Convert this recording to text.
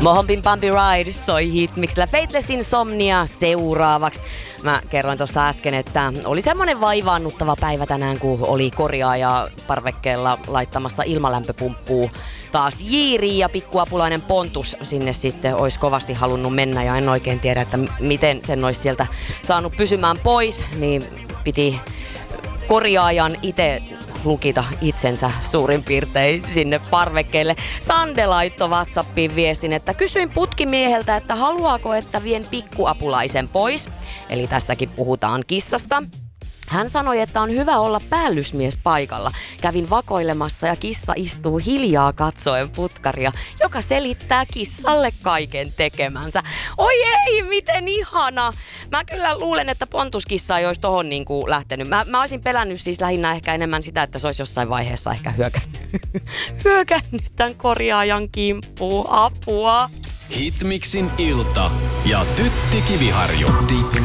Mohompin Bumpy Ride soi Hitmixillä. Faithless Insomnia seuraavaksi. Mä kerroin tuossa äsken, että oli semmonen vaivaannuttava päivä tänään, kun oli korjaaja parvekkeella laittamassa ilmalämpöpumppua taas jiiriin ja pikkuapulainen Pontus sinne sitten olisi kovasti halunnut mennä ja en oikein tiedä, että miten sen olisi sieltä saanut pysymään pois, niin piti korjaajan itse lukita itsensä suurin piirtein sinne parvekkeelle. Sande laittoi WhatsAppiin viestin, että kysyin putkimieheltä, että haluaako, että vien pikkuapulaisen pois. Eli tässäkin puhutaan kissasta. Hän sanoi, että on hyvä olla päällysmies paikalla. Kävin vakoilemassa ja kissa istuu hiljaa katsoen putkaria, joka selittää kissalle kaiken tekemänsä. Oi ei, miten ihana! Mä kyllä luulen, että Pontuskissa ei olisi tohon niinku lähtenyt. Mä olisin pelännyt siis lähinnä ehkä enemmän sitä, että se olisi jossain vaiheessa ehkä hyökännyt tämän korjaajan kimppuun. Apua! Hitmixin ilta ja Tytti Kiviharju.